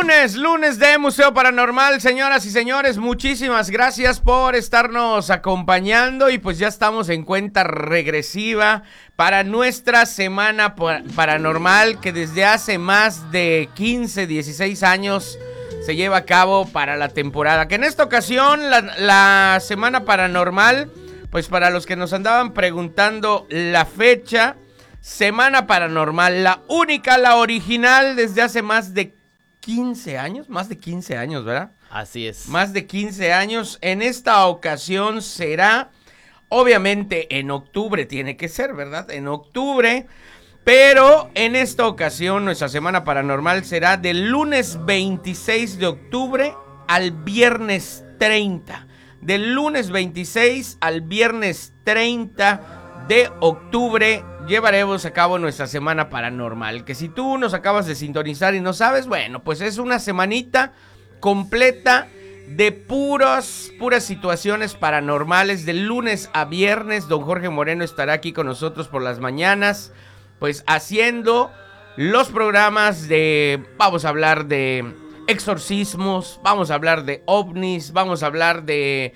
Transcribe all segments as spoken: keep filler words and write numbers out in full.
Lunes, lunes de Museo Paranormal, señoras y señores, muchísimas gracias por estarnos acompañando y pues ya estamos en cuenta regresiva para nuestra semana paranormal que desde hace más de quince, dieciséis años se lleva a cabo para la temporada. Que en esta ocasión la, la semana paranormal, pues para los que nos andaban preguntando la fecha, semana paranormal, la única, la original desde hace más de quince años, más de quince años, ¿verdad? Así es. Más de quince años. En esta ocasión será, obviamente en octubre tiene que ser, ¿verdad? En octubre, pero en esta ocasión nuestra semana paranormal será del lunes veintiséis de octubre al viernes treinta. Del lunes veintiséis al viernes treinta de octubre llevaremos a cabo nuestra semana paranormal, que si tú nos acabas de sintonizar y no sabes, bueno, pues es una semanita completa de puros, puras situaciones paranormales, de lunes a viernes. Don Jorge Moreno estará aquí con nosotros por las mañanas, pues haciendo los programas de, vamos a hablar de exorcismos, vamos a hablar de ovnis, vamos a hablar de,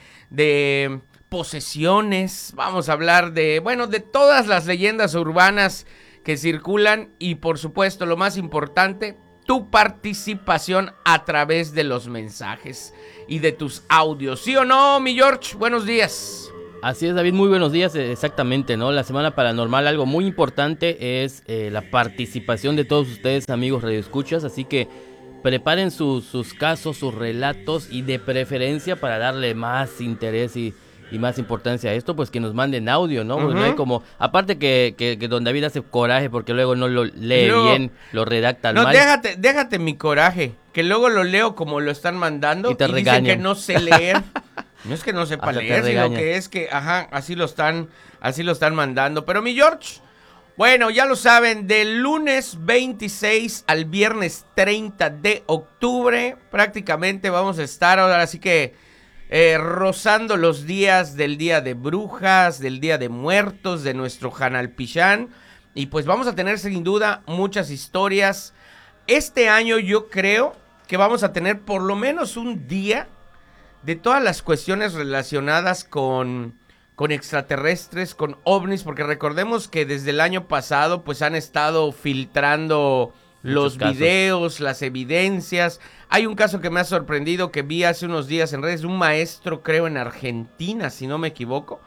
de posesiones, vamos a hablar de, bueno, de todas las leyendas urbanas que circulan y por supuesto lo más importante, tu participación a través de los mensajes y de tus audios. ¿Sí o no, mi George? Buenos días. Así es, David, muy buenos días, exactamente, ¿no? La semana paranormal, algo muy importante es eh, la participación de todos ustedes, amigos radioescuchas, así que preparen sus, sus casos, sus relatos y de preferencia para darle más interés y Y más importancia a esto, pues que nos manden audio, ¿no? Uh-huh. No hay como, aparte que, que, que don David hace coraje porque luego no lo lee no, bien, lo redacta no, mal. No, déjate, déjate mi coraje, que luego lo leo como lo están mandando y, te y regañan. Dicen que no sé leer. No es que no sepa Hasta leer, sino que es que, ajá, así lo están, así lo están mandando. Pero mi George, bueno, ya lo saben, del lunes veintiséis al viernes treinta de octubre, prácticamente vamos a estar ahora, así que Eh, rozando los días del Día de Brujas, del Día de Muertos, de nuestro Hanalpichán. Y pues vamos a tener sin duda muchas historias. Este año yo creo que vamos a tener por lo menos un día de todas las cuestiones relacionadas con, con extraterrestres, con ovnis. Porque recordemos que desde el año pasado pues han estado filtrando los videos, las evidencias. Hay un caso que me ha sorprendido que vi hace unos días en redes. Un maestro, creo en Argentina, si no me equivoco,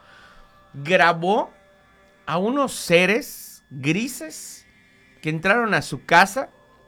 grabó a unos seres grises que entraron a su casa,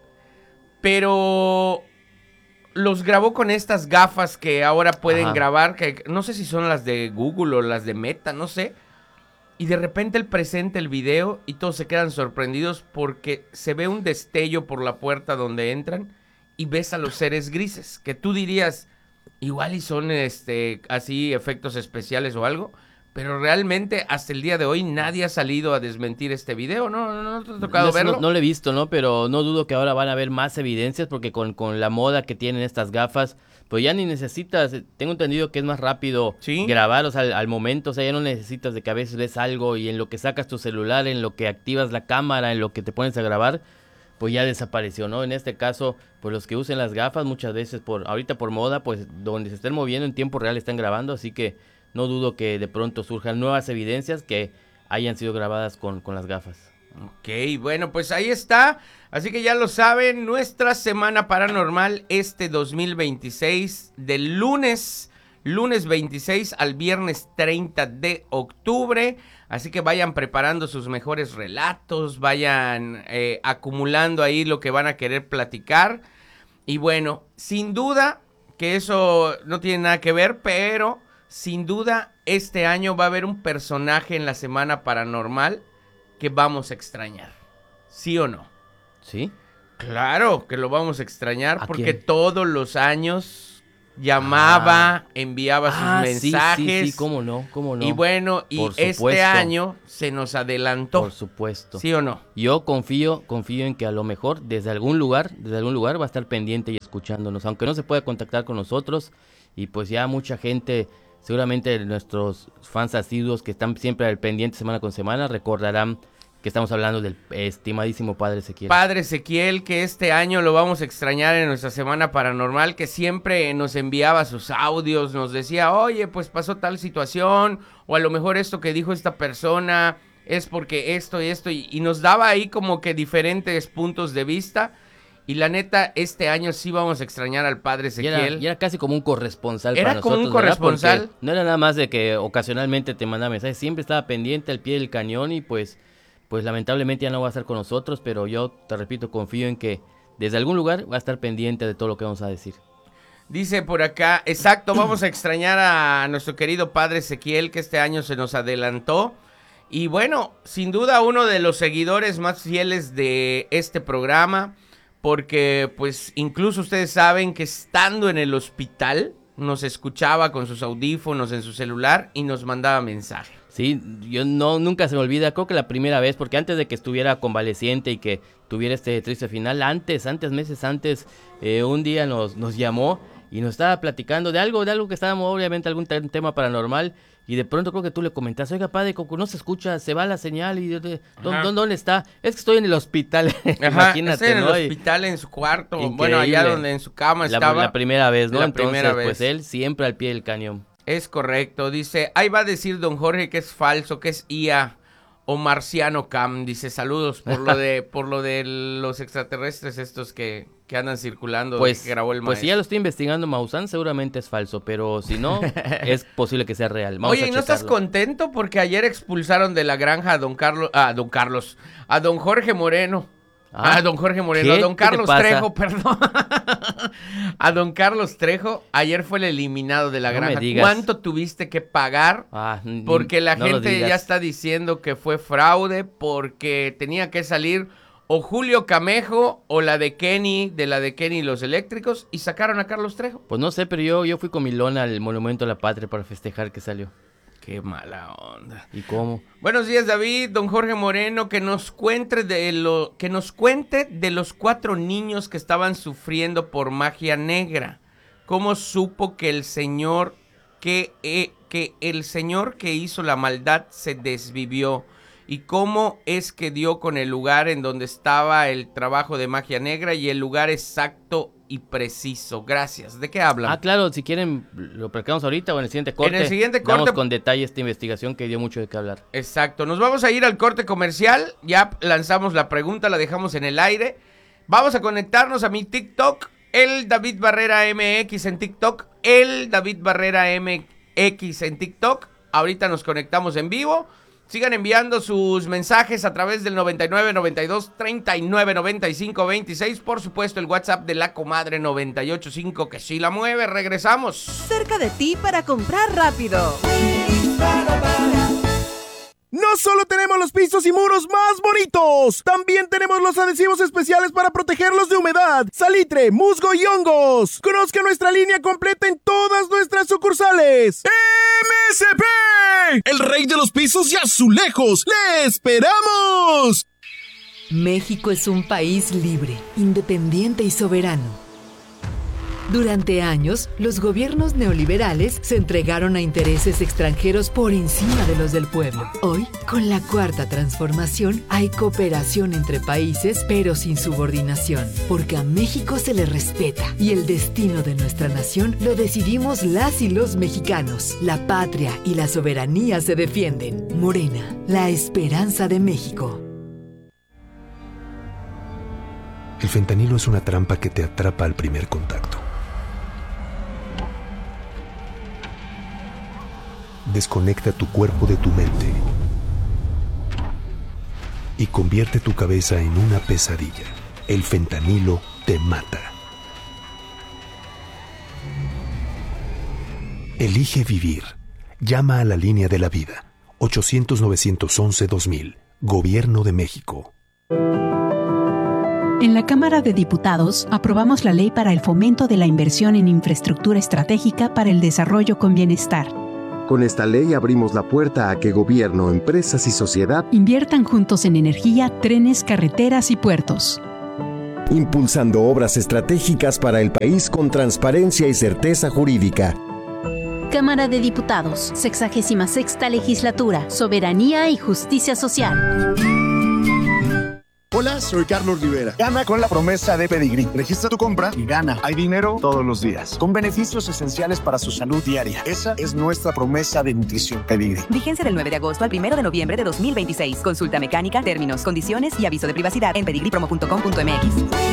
pero los grabó con estas gafas que ahora pueden Ajá. grabar, que no sé si son las de Google o las de Meta, no sé. Y de repente él presenta el video y todos se quedan sorprendidos porque se ve un destello por la puerta donde entran y ves a los seres grises, que tú dirías, igual y son este así efectos especiales o algo, pero realmente hasta el día de hoy nadie ha salido a desmentir este video, ¿no? ¿No, no te ha tocado no, verlo? No, no lo he visto, ¿no? Pero no dudo que ahora van a haber más evidencias porque con, con la moda que tienen estas gafas, pues ya ni necesitas, tengo entendido que es más rápido ¿Sí? grabar, o sea, al, al momento, o sea, ya no necesitas de que a veces ves algo y en lo que sacas tu celular, en lo que activas la cámara, en lo que te pones a grabar, pues ya desapareció, ¿no? En este caso, pues los que usen las gafas muchas veces, por ahorita por moda, pues donde se estén moviendo en tiempo real están grabando, así que no dudo que de pronto surjan nuevas evidencias que hayan sido grabadas con, con las gafas. Ok, bueno, pues ahí está. Así que ya lo saben, nuestra semana paranormal este dos mil veintiséis, del lunes, lunes veintiséis al viernes treinta de octubre. Así que vayan preparando sus mejores relatos, vayan eh, acumulando ahí lo que van a querer platicar. Y bueno, sin duda que eso no tiene nada que ver, pero sin duda este año va a haber un personaje en la semana paranormal que vamos a extrañar. ¿Sí o no? ¿Sí? Claro que lo vamos a extrañar ¿A porque quién? Todos los años llamaba, ah. enviaba sus ah, mensajes. Sí, sí, sí, cómo no, cómo no. Y bueno, y este año se nos adelantó. Por supuesto. ¿Sí o no? Yo confío, confío en que a lo mejor desde algún lugar, desde algún lugar va a estar pendiente y escuchándonos, aunque no se pueda contactar con nosotros. Y pues ya mucha gente, seguramente nuestros fans asiduos que están siempre al pendiente semana con semana, recordarán que estamos hablando del estimadísimo Padre Ezequiel. Padre Ezequiel, que este año lo vamos a extrañar en nuestra Semana Paranormal, que siempre nos enviaba sus audios, nos decía, oye, pues pasó tal situación, o a lo mejor esto que dijo esta persona es porque esto y esto, y, y nos daba ahí como que diferentes puntos de vista. Y la neta, este año sí vamos a extrañar al Padre Ezequiel. Y era, y era casi como un corresponsal era para nosotros. Era como un corresponsal. Porque no era nada más de que ocasionalmente te mandaba mensajes, siempre estaba pendiente al pie del cañón y pues, pues lamentablemente ya no va a estar con nosotros, pero yo te repito, confío en que desde algún lugar va a estar pendiente de todo lo que vamos a decir. Dice por acá, exacto, vamos a extrañar a nuestro querido Padre Ezequiel, que este año se nos adelantó. Y bueno, sin duda uno de los seguidores más fieles de este programa, porque pues incluso ustedes saben que estando en el hospital nos escuchaba con sus audífonos en su celular y nos mandaba mensaje. Sí, yo no nunca se me olvida, creo que la primera vez, porque antes de que estuviera convaleciente y que tuviera este triste final, antes, antes, meses antes, eh, un día nos, nos llamó y nos estaba platicando de algo, de algo que estábamos, obviamente, algún te- tema paranormal. Y de pronto creo que tú le comentaste, oiga, padre, como no se escucha, se va la señal, y ¿dónde, dónde, ¿dónde está? Es que estoy en el hospital. Ajá, imagínate, estoy en ¿no? el hospital, en su cuarto, Increíble. Bueno, allá donde en su cama la, estaba. La primera vez, ¿no? La Entonces, primera vez. pues él siempre al pie del cañón. Es correcto, dice, ahí va a decir don Jorge que es falso, que es I A o Marciano Cam, dice, saludos por lo de por lo de los extraterrestres estos que, que andan circulando, pues, que grabó el maestro. Pues si ya lo estoy investigando, Maussan, seguramente es falso, pero si no, es posible que sea real. Vamos Oye, a ¿y no estás checarlo. contento? Porque ayer expulsaron de la granja a don Carlos, a don Carlos, a don Jorge Moreno. Ah, a don Jorge Moreno, ¿qué? a don ¿Qué te Carlos pasa? Trejo, perdón. A don Carlos Trejo, ayer fue el eliminado de la No me granja. digas. ¿Cuánto tuviste que pagar? Ah, ni- Porque la no lo gente digas. ya está diciendo que fue fraude, porque tenía que salir o Julio Camejo o la de Kenny, de la de Kenny y los Eléctricos, y sacaron a Carlos Trejo. Pues no sé, pero yo, yo fui con mi lona al Monumento a la Patria para festejar que salió. Qué mala onda. ¿Y cómo? Buenos días, David, don Jorge Moreno, que nos cuente de lo que nos cuente de los cuatro niños que estaban sufriendo por magia negra. ¿Cómo supo que el señor que eh, que el señor que hizo la maldad se desvivió? ¿Y cómo es que dio con el lugar en donde estaba el trabajo de magia negra y el lugar exacto y preciso? Gracias. ¿De qué hablan? Ah, claro, si quieren lo platicamos ahorita o en el siguiente corte. En el siguiente damos corte- con detalle esta investigación que dio mucho de qué hablar. Exacto, nos vamos a ir al corte comercial, ya lanzamos la pregunta, la dejamos en el aire, vamos a conectarnos a mi TikTok, el David Barrera M X en TikTok, el David Barrera M X en TikTok, ahorita nos conectamos en vivo, sigan enviando sus mensajes a través del noventa y nueve, noventa y dos, treinta y nueve, noventa y cinco, veintiséis, por supuesto el WhatsApp de la comadre noventa y ocho cinco que sí la mueve, regresamos. Cerca de ti para comprar rápido. No solo tenemos los pisos y muros más bonitos, también tenemos los adhesivos especiales para protegerlos de humedad, salitre, musgo y hongos. Conozca nuestra línea completa en todas nuestras sucursales. ¡M S P! El rey de los pisos y azulejos. ¡Le esperamos! México es un país libre, independiente y soberano. Durante años, los gobiernos neoliberales se entregaron a intereses extranjeros por encima de los del pueblo. Hoy, con la Cuarta Transformación, hay cooperación entre países, pero sin subordinación, porque a México se le respeta y el destino de nuestra nación lo decidimos las y los mexicanos. La patria y la soberanía se defienden. Morena, la esperanza de México. El fentanilo es una trampa que te atrapa al primer contacto. Desconecta tu cuerpo de tu mente y convierte tu cabeza en una pesadilla. El fentanilo te mata. Elige vivir. Llama a la línea de la vida. ochocientos, novecientos once, dos mil. Gobierno de México. En la Cámara de Diputados aprobamos la Ley para el Fomento de la Inversión en Infraestructura Estratégica para el Desarrollo con Bienestar. Con esta ley abrimos la puerta a que gobierno, empresas y sociedad Inviertan juntos en energía, trenes, carreteras y puertos. impulsando obras estratégicas para el país con transparencia y certeza jurídica. Cámara de Diputados, sexagésima sexta Legislatura, Soberanía y Justicia Social. Hola, soy Carlos Rivera. Gana con la promesa de Pedigrí. Registra tu compra y gana. Hay dinero todos los días, con beneficios esenciales para su salud diaria. Esa es nuestra promesa de nutrición. Pedigrí. Vigencia del nueve de agosto al primero de noviembre de dos mil veintiséis. Consulta mecánica, términos, condiciones y aviso de privacidad en pedigripromo punto com punto m x.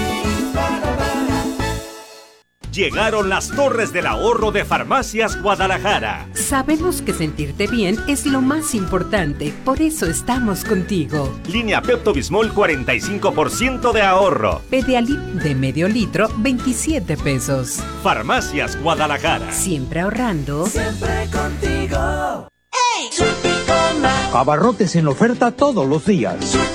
Llegaron las torres del ahorro de Farmacias Guadalajara. Sabemos que sentirte bien es lo más importante, por eso estamos contigo. Línea Pepto-Bismol cuarenta y cinco por ciento de ahorro. Pedialip de medio litro, veintisiete pesos. Farmacias Guadalajara. Siempre ahorrando. Siempre contigo. ¡Ey! Abarrotes en oferta todos los días.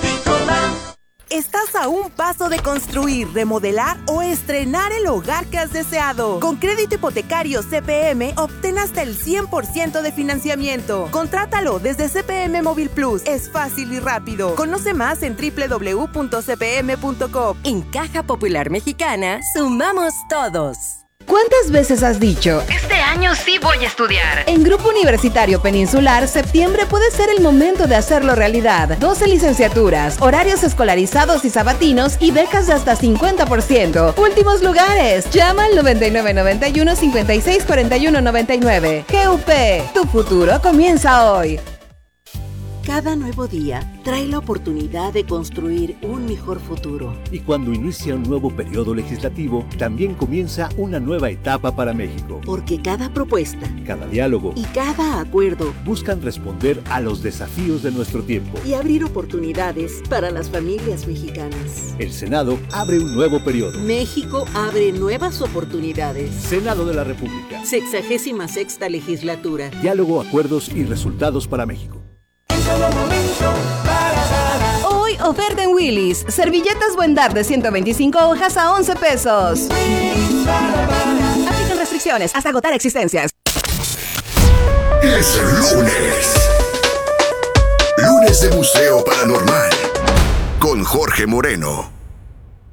Estás a un paso de construir, remodelar o estrenar el hogar que has deseado. Con crédito hipotecario C P M, obtén hasta el cien por ciento de financiamiento. Contrátalo desde C P M Móvil Plus. Es fácil y rápido. Conoce más en doble u doble u doble u punto c p m punto com. En Caja Popular Mexicana, sumamos todos. ¿Cuántas veces has dicho? Este año sí voy a estudiar. En Grupo Universitario Peninsular, septiembre puede ser el momento de hacerlo realidad. doce licenciaturas, horarios escolarizados y sabatinos y becas de hasta cincuenta por ciento. Últimos lugares. Llama al noventa y nueve noventa y uno cincuenta y seis cuarenta y uno noventa y nueve. G U P, tu futuro comienza hoy. Cada nuevo día trae la oportunidad de construir un mejor futuro. Y cuando inicia un nuevo periodo legislativo, también comienza una nueva etapa para México. Porque cada propuesta, cada diálogo y cada acuerdo buscan responder a los desafíos de nuestro tiempo y abrir oportunidades para las familias mexicanas. El Senado abre un nuevo periodo. México abre nuevas oportunidades. Senado de la República. Sexagésima sexta legislatura. Diálogo, acuerdos y resultados para México. Hoy oferta en Willy's. Servilletas Buendar de ciento veinticinco hojas a once pesos. Aplican restricciones hasta agotar existencias. Es lunes. Lunes de Museo Paranormal con Jorge Moreno.